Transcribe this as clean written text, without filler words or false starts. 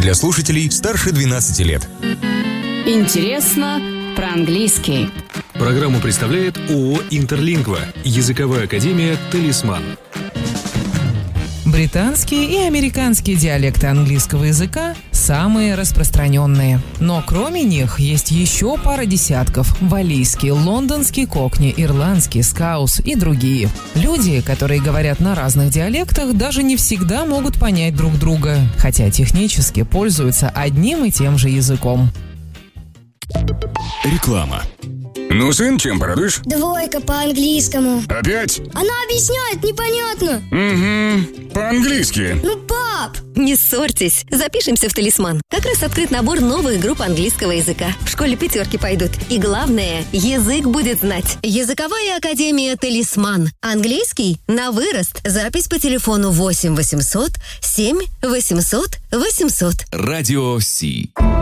для слушателей старше 12 лет. Интересно про английский. Программу представляет ООО «Интерлингва», языковая академия «Талисман». Британские и американские диалекты английского языка самые распространенные. Но кроме них есть еще пара десятков: валлийский, лондонский кокни, ирландский, скаус и другие. Люди, которые говорят на разных диалектах, даже не всегда могут понять друг друга, хотя технически пользуются одним и тем же языком. Реклама. Ну, сын, чем порадуешь? 2 по английскому. Опять? Она объясняет непонятно. Угу, по-английски. Ну, пап! Не ссорьтесь, запишемся в «Талисман». Как раз открыт набор новых групп английского языка. В школе 5 пойдут. И главное, язык будет знать. Языковая академия «Талисман». Английский на вырост. Запись по телефону 8 800 7 800 800. Радио Си.